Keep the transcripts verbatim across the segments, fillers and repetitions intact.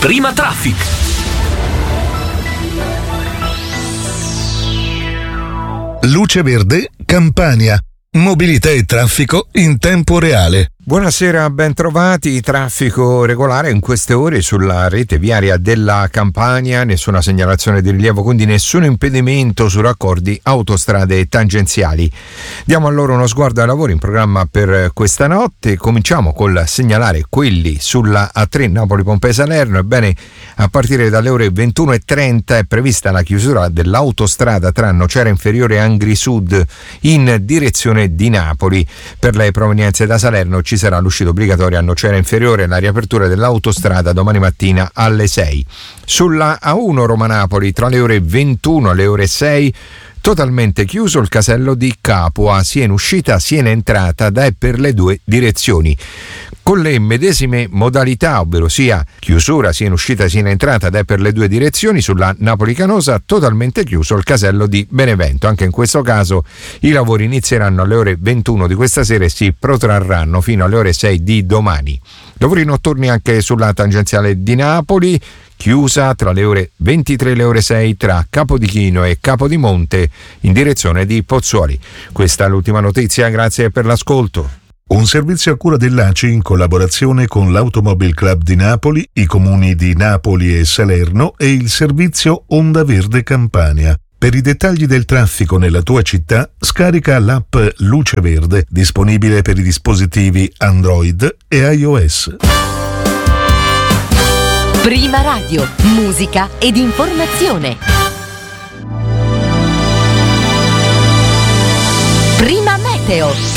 Prima Traffic. Luce Verde, Campania. Mobilità e traffico in tempo reale. Buonasera, ben trovati. Traffico regolare in queste ore sulla rete viaria della Campania, nessuna segnalazione di rilievo, quindi nessun impedimento su raccordi, autostrade e tangenziali. Diamo allora uno sguardo ai lavori in programma per questa notte. Cominciamo col segnalare quelli sulla A tre Napoli-Pompei-Salerno. Ebbene, a partire dalle ore ventuno e trenta è prevista la chiusura dell'autostrada tra Nocera Inferiore e Angri Sud in direzione di Napoli. Per le provenienze da Salerno ci sarà l'uscita obbligatoria a Nocera Inferiore e la riapertura dell'autostrada domani mattina alle sei. Sulla A uno Roma-Napoli tra le ore ventuno e le ore sei totalmente chiuso il casello di Capua, sia in uscita sia in entrata da e per le due direzioni. Con le medesime modalità, ovvero sia chiusura sia in uscita sia in entrata da e per le due direzioni, sulla Napoli-Canosa totalmente chiuso il casello di Benevento. Anche in questo caso i lavori inizieranno alle ore ventuno di questa sera e si protrarranno fino alle ore sei di domani. Lavori notturni anche sulla tangenziale di Napoli, chiusa tra le ore ventitré e le ore sei tra Capodichino e Capodimonte in direzione di Pozzuoli. Questa è l'ultima notizia, grazie per l'ascolto. Un servizio a cura dell'A C I in collaborazione con l'Automobile Club di Napoli, i comuni di Napoli e Salerno e il servizio Onda Verde Campania. Per i dettagli del traffico nella tua città, scarica l'app Luce Verde, disponibile per i dispositivi Android e iOS. Prima Radio, musica ed informazione. Prima Meteo.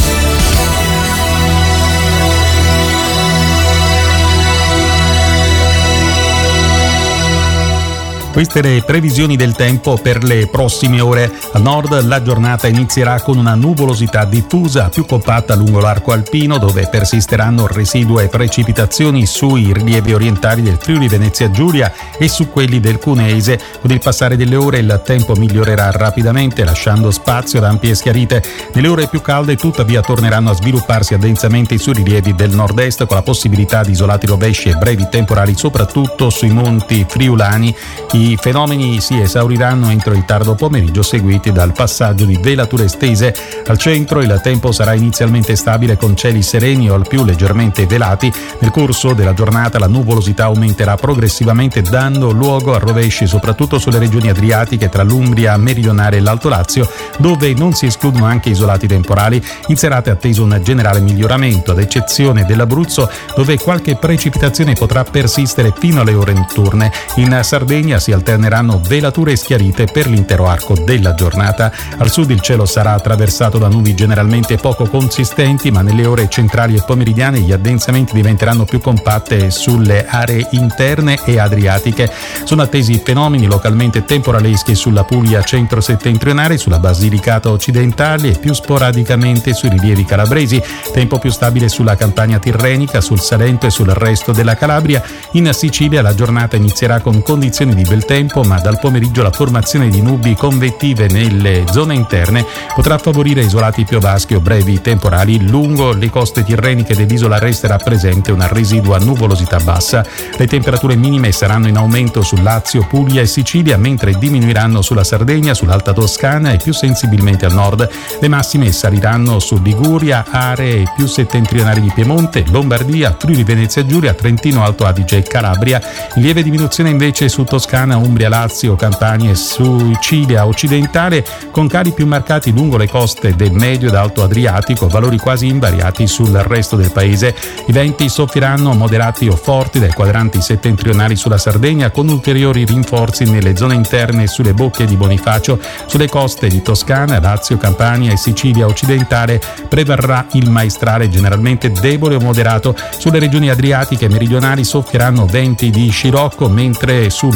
Queste le previsioni del tempo per le prossime ore. Al nord la giornata inizierà con una nuvolosità diffusa più compatta lungo l'arco alpino, dove persisteranno residue precipitazioni sui rilievi orientali del Friuli Venezia Giulia e su quelli del Cuneese. Con il passare delle ore il tempo migliorerà rapidamente, lasciando spazio ad ampie schiarite. Nelle ore più calde tuttavia torneranno a svilupparsi addensamente sui rilievi del nord-est, con la possibilità di isolati rovesci e brevi temporali soprattutto sui monti friulani. I fenomeni si esauriranno entro il tardo pomeriggio, seguiti dal passaggio di velature estese. Al centro il tempo sarà inizialmente stabile con cieli sereni o al più leggermente velati. Nel corso della giornata la nuvolosità aumenterà progressivamente, dando luogo a rovesci soprattutto sulle regioni adriatiche tra l'Umbria meridionale e l'Alto Lazio, dove non si escludono anche isolati temporali. In serata è atteso un generale miglioramento, ad eccezione dell'Abruzzo, dove qualche precipitazione potrà persistere fino alle ore notturne. In Sardegna si alterneranno velature e schiarite per l'intero arco della giornata. Al sud il cielo sarà attraversato da nubi generalmente poco consistenti, ma nelle ore centrali e pomeridiane gli addensamenti diventeranno più compatte sulle aree interne e adriatiche. Sono attesi fenomeni localmente temporaleschi sulla Puglia centro-settentrionale, sulla Basilicata occidentale e più sporadicamente sui rilievi calabresi. Tempo più stabile sulla Campania tirrenica, sul Salento e sul resto della Calabria. In Sicilia la giornata inizierà con condizioni di bel tempo, ma dal pomeriggio la formazione di nubi convettive nelle zone interne potrà favorire isolati piovaschi o brevi temporali. Lungo le coste tirreniche dell'isola resterà presente una residua nuvolosità bassa. Le temperature minime saranno in aumento su Lazio, Puglia e Sicilia, mentre diminuiranno sulla Sardegna, sull'Alta Toscana e più sensibilmente al nord. Le massime saliranno su Liguria, aree più settentrionali di Piemonte, Lombardia, Friuli Venezia Giulia, Trentino, Alto Adige e Calabria. In lieve diminuzione invece su Toscana, Umbria, Lazio, Campania e Sicilia occidentale, con cali più marcati lungo le coste del medio ed alto Adriatico, valori quasi invariati sul resto del paese. I venti soffieranno moderati o forti dai quadranti settentrionali sulla Sardegna, con ulteriori rinforzi nelle zone interne e sulle bocche di Bonifacio. Sulle coste di Toscana, Lazio, Campania e Sicilia occidentale prevarrà il maestrale generalmente debole o moderato. Sulle regioni adriatiche e meridionali soffieranno venti di scirocco, mentre sulle aree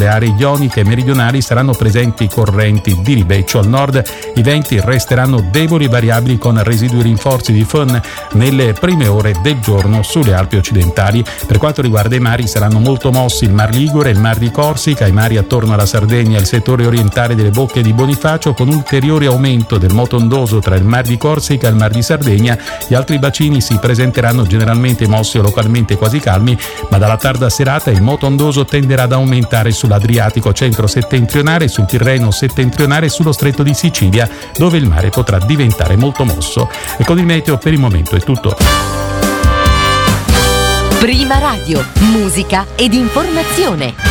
ioniche e meridionali saranno presenti correnti di ribeccio. Al nord i venti resteranno deboli e variabili con residui rinforzi di foehn nelle prime ore del giorno sulle Alpi occidentali. Per quanto riguarda i mari, saranno molto mossi il Mar Ligure, il Mar di Corsica, i mari attorno alla Sardegna e il settore orientale delle Bocche di Bonifacio, con ulteriore aumento del moto ondoso tra il Mar di Corsica e il Mar di Sardegna. Gli altri bacini si presenteranno generalmente mossi o localmente quasi calmi, ma dalla tarda serata il moto ondoso tenderà ad aumentare sull'Adriatico centro-settentrionale, sul Tirreno settentrionale e sullo Stretto di Sicilia, dove il mare potrà diventare molto mosso. E con il meteo per il momento è tutto. Prima Radio, musica ed informazione.